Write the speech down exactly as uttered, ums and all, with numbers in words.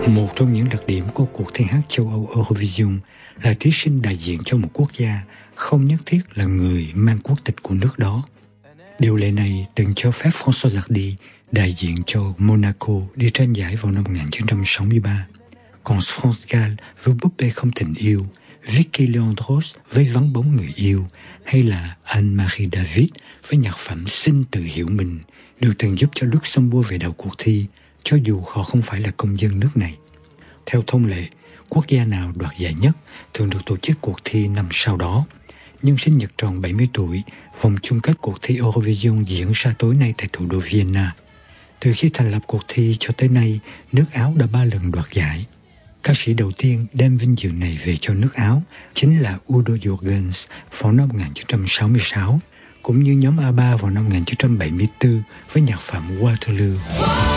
Một trong những đặc điểm của cuộc thi hát châu Âu Eurovision là thí sinh đại diện cho một quốc gia không nhất thiết là người mang quốc tịch của nước đó. Điều lệ này từng cho phép François Hardy đại diện cho Monaco đi tranh giải vào năm một nghìn chín trăm sáu mươi ba. Còn France Gall với búp bê không tình yêu, Vicky Leandros với vắng bóng người yêu, hay là Anne-Marie David với nhạc phẩm Xin tự hiểu mình đều từng giúp cho Luxembourg về đầu cuộc thi, cho dù họ không phải là công dân nước này. Theo thông lệ, quốc gia nào đoạt giải nhất thường được tổ chức cuộc thi năm sau đó. Nhưng sinh nhật tròn bảy mươi tuổi, vòng chung kết cuộc thi Eurovision diễn ra tối nay tại thủ đô Vienna. Từ khi thành lập cuộc thi cho tới nay, nước Áo đã ba lần đoạt giải. Ca sĩ đầu tiên đem vinh dự này về cho nước Áo chính là Udo Jürgens vào năm một nghìn chín trăm sáu mươi sáu, cũng như nhóm a ba vào năm một nghìn chín trăm bảy mươi tư với nhạc phẩm Waterloo.